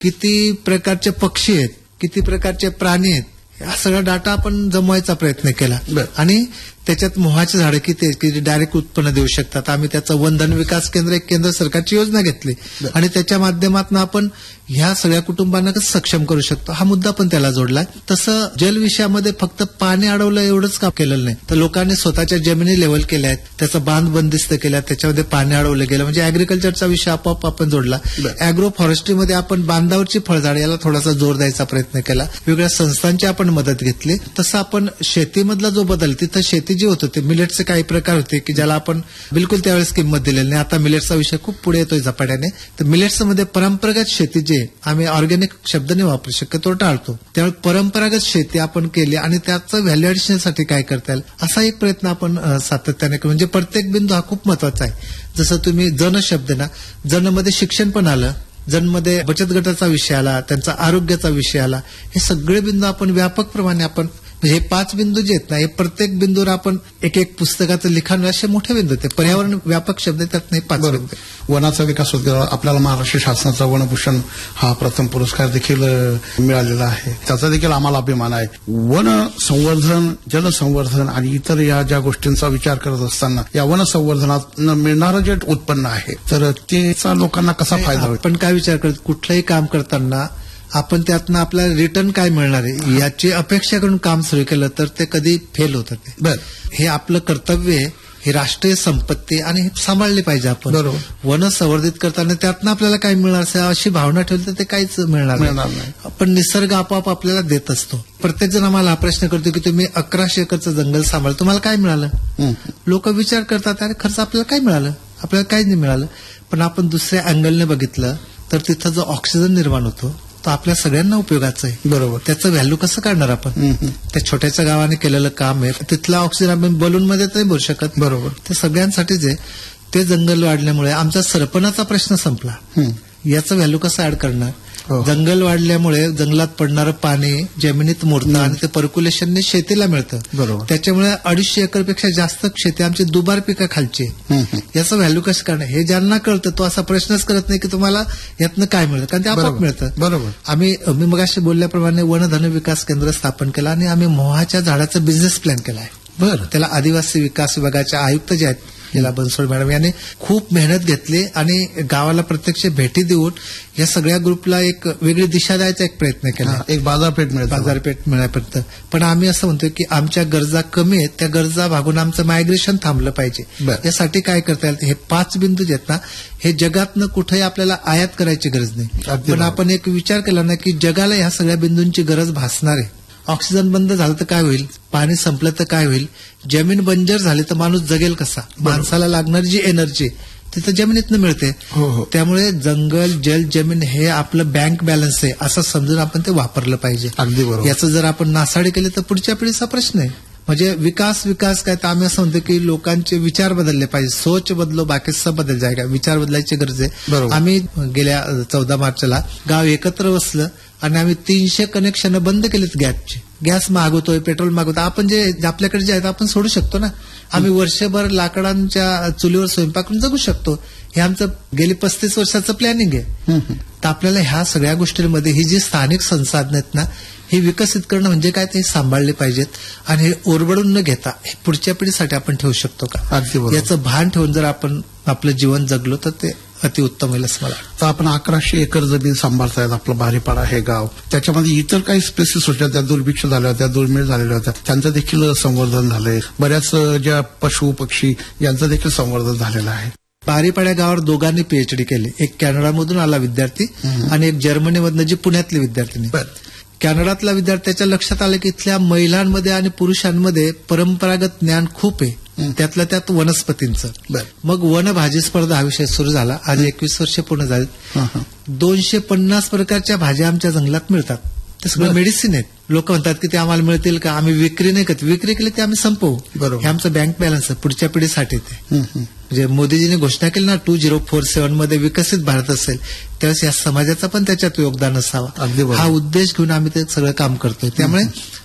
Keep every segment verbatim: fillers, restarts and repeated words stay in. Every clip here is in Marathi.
किती प्रकारचे पक्षी आहेत, किती प्रकारचे प्राणी आहेत, हा सगळा डाटा आपण जमवायचा प्रयत्न केला. आणि त्याच्यात मोहाची झाडं किती आहेत की डायरेक्ट उत्पन्न देऊ शकतात. आम्ही त्याचं वनधन विकास केंद्र, एक केंद्र सरकारची योजना घेतली आणि त्याच्या माध्यमातून आपण ह्या सगळ्या कुटुंबांना कसं सक्षम करू शकतो हा मुद्दा पण त्याला जोडला. तसं जल विषयामध्ये फक्त पाणी अडवलं एवढंच काम केलेलं नाही, तर लोकांनी स्वतःच्या जमिनी लेव्हल केल्या आहेत, त्याचा बांध बंदिस्त केला, त्याच्यामध्ये पाणी अडवलं गेलं, म्हणजे अॅग्रिकल्चरचा विषय आपोआप आपण जोडला. अॅग्रो फॉरेस्ट्रीमध्ये आपण बांधावरची फळझाड याला थोडासा जोर द्यायचा प्रयत्न केला, वेगवेगळ्या संस्थांची आपण मदत घेतली. तसं आपण शेतीमधला जो बदल, तिथं शेती जे होत होते मिलेटचे काही प्रकार होते की ज्याला आपण बिलकुल त्यावेळेस किंमत दिलेली नाही. आता मिलेट्सचा विषय खूप पुढे येतोय झपाट्याने. तर मिलेट्स मध्ये परंपरागत शेती जे आम्ही ऑर्गॅनिक शब्द नाही वापरू शकतो, टाळतो. त्यामुळे परंपरागत शेती आपण केली आणि त्याचं व्हॅल्यू ऍडिशनसाठी काय करता येईल असा एक प्रयत्न आपण सातत्याने करू. म्हणजे प्रत्येक बिंदू हा खूप महत्वाचा आहे. जसं तुम्ही जन शब्द ना, जन मध्ये शिक्षण पण आलं, जनमध्ये बचत गटाचा विषय आला, त्यांचा आरोग्याचा विषय आला, हे सगळे बिंदू आपण व्यापक प्रमाणे आपण हे पाच बिंदू जे आहेत ना, हे प्रत्येक बिंदूवर आपण एक एक पुस्तकाचं लिखाण असे मोठे बिंदू होते. पर्यावरण व्यापक शब्द त्यात नाही, पाच बिंदू. वनाचा विकास होतो. आपल्याला महाराष्ट्र शासनाचा वनभूषण हा प्रथम पुरस्कार देखील मिळालेला आहे, त्याचा देखील आम्हाला अभिमान आहे. वन संवर्धन, जलसंवर्धन आणि इतर या ज्या गोष्टींचा विचार करत असताना या वन संवर्धनात मिळणारं जे उत्पन्न आहे तर त्याचा लोकांना कसा फायदा होईल? आपण काय विचार करतो, कुठलंही काम करताना आपण त्यातनं आपल्याला रिटर्न काय मिळणार आहे याची अपेक्षा करून काम सुरू केलं तर ते कधी फेल होतं. ते बर हे आपलं कर्तव्य आहे, ही राष्ट्रीय संपत्ती आणि हे सांभाळली पाहिजे आपण. बरोबर. वन संवर्धित करताना त्यातनं आपल्याला काय मिळणार अशी भावना ठेवली तर ते काहीच मिळणार नाही. आपण निसर्ग आपोआप आपल्याला देत असतो. प्रत्येक जण आम्हाला हा प्रश्न करतो की तुम्ही अकराशे एकरचं जंगल सांभाळ, तुम्हाला काय मिळालं? लोक विचार करतात अरे खर्च आपल्याला काय मिळालं, आपल्याला काहीच नाही मिळालं. पण आपण दुसऱ्या अँगलने बघितलं तर तिथं जो ऑक्सिजन निर्माण होतो तो आपल्या सगळ्यांना उपयोगाचं आहे. बरोबर. त्याचं व्हॅल्यू कसं काढणार आपण? त्या छोट्याच्या गावाने केलेलं काम आहे, तिथला ऑक्सिजन आपण बलून मध्ये नाही भरू शकत. बरोबर. ते सगळ्यांसाठीच आहे. ते जंगल वाढल्यामुळे आमचा सरपणाचा प्रश्न संपला. याचं व्हॅल्यू कसं ऍड करणार? जंगल वाढल्यामुळे जंगलात पडणारं पाणी जमिनीत मुरतं आणि ते पर्क्युलेशनने शेतीला मिळतं. बरोबर. त्याच्यामुळे अडीचशे एकर पेक्षा जास्त शेती आमची दुबार पिकं खालची. याचं व्हॅल्यू कसं करणार हे ज्यांना कळतं तो असा प्रश्नच करत नाही की तुम्हाला यातनं काय मिळतं, कारण ते आपोआप मिळतं. बरोबर. आम्ही मी मगाशी बोलल्याप्रमाणे वनधन विकास केंद्र स्थापन केलं आणि आम्ही मोहाच्या झाडाचा बिझनेस प्लॅन केला आहे. बरं. त्याला आदिवासी विकास विभागाचे आयुक्त जे आहेत जिला बनसोड मॅडम यांनी खूप मेहनत घेतली आणि गावाला प्रत्यक्ष भेटी देऊन या सगळ्या ग्रुपला एक वेगळी दिशा द्यायचा एक प्रयत्न केला. एक बाजारपेठ मिळेल, बाजारपेठ मिळापर्यंत. पण आम्ही असं म्हणतोय की आमच्या गरजा कमी आहेत, त्या गरजा भागून आमचं मायग्रेशन थांबलं पाहिजे. यासाठी काय करता येईल, हे पाच बिंदू जे आहेत ना हे जगातनं कुठेही आपल्याला आयात करायची गरज नाही. पण आपण एक विचार केला ना की जगाला ह्या सगळ्या बिंदूंची गरज भासणार आहे. ऑक्सिजन बंद झालं तर काय होईल, पाणी संपलं तर काय होईल, जमीन बंजर झाली तर माणूस जगेल कसा? माणसाला लागणारी जी एनर्जी तिथं जमिनीतनं मिळते. त्यामुळे जंगल, जल, जमीन हे आपलं बँक बॅलन्स आहे असं समजून आपण ते वापरलं पाहिजे. अगदी बरोबर. याचं जर आपण नासाडी केली तर पुढच्या पिढीचा प्रश्न आहे. म्हणजे विकास विकास काय तर आम्ही असं म्हणतो की लोकांचे विचार बदलले पाहिजे. सोच बदलो बाकी सब बदल जायगा. विचार बदलायची गरज आहे. आम्ही गेल्या चौदा मार्चला गाव एकत्र बसलं आणि आम्ही तीनशे कनेक्शन बंद केलेत गॅसचे. गॅस मागवतोय, पेट्रोल मागवतोय, आपण जे आपल्याकडे जे आहेत आपण सोडू शकतो ना. आम्ही वर्षभर लाकडांच्या चुलीवर स्वयंपाक करून जगू शकतो. हे आमचं गेली पस्तीस वर्षाचं प्लॅनिंग आहे. तर आपल्याला ह्या सगळ्या गोष्टींमध्ये ही जी स्थानिक संसाधनं आहेत ना हे विकसित करणं म्हणजे काय ते सांभाळले पाहिजेत आणि हे ओरबडून न घेता हे पुढच्या पिढीसाठी आपण ठेवू शकतो का याचं भान ठेवून जर आपण आपलं जीवन जगलो तर ते अतिउत्तम होईल असं मला. तर आपण अकराशे एकर जमीन सांभाळतायत, आपलं बारीपाडा हे गाव, त्याच्यामध्ये इतर काही स्पेसिस होत्या त्या दुर्भिक्ष झाल्या होत्या, दुर्मिळ झालेल्या होत्या, त्यांचं देखील संवर्धन झालंय. बऱ्याच ज्या पशु पक्षी यांचं देखील संवर्धन झालेलं आहे. बारीपाड्या गावावर दोघांनी पीएचडी केली. एक कॅनडामधून आला विद्यार्थी आणि एक जर्मनीमधनं जी पुण्यातली विद्यार्थी. कॅनडातल्या विद्यार्थ्याच्या लक्षात आलं की इथल्या महिलांमध्ये आणि पुरुषांमध्ये परंपरागत ज्ञान खूप आहे, त्यातल्या त्यात वनस्पतींचं. मग वनभाजी स्पर्धा हा विषय सुरू झाला. आज एकवीस वर्ष पूर्ण झाली. दोनशे पन्नास प्रकारच्या भाज्या आमच्या जंगलात मिळतात. ते सगळं मेडिसिन आहेत. लोक म्हणतात की ते आम्हाला मिळतील का, आम्ही विक्री नाही करत. विक्री केली ते आम्ही संपवू. हे आमचं बँक बॅलन्स आहे पुढच्या पिढीसाठी. ते म्हणजे मोदीजीने घोषणा केली ना टू झिरो फोर सेव्हन मध्ये विकसित भारत असेल त्यावेळेस या समाजाचा पण त्याच्यात योगदान असावा हा उद्देश घेऊन आम्ही ते सगळं काम करतोय. त्यामुळे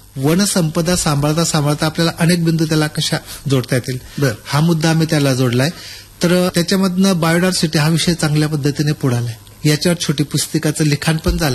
वनसंपदा सांभाळता सांभाळता आपल्याला अनेक बिंदू त्याला कशा जोडता येतील हा मुद्दा आम्ही त्याला जोडलाय. तर त्याच्यामधनं बायोडायव्हर्सिटी हा विषय चांगल्या पद्धतीने पुढे आलाय. याच्यावर छोटी पुस्तिकाचं लिखाण पण झालं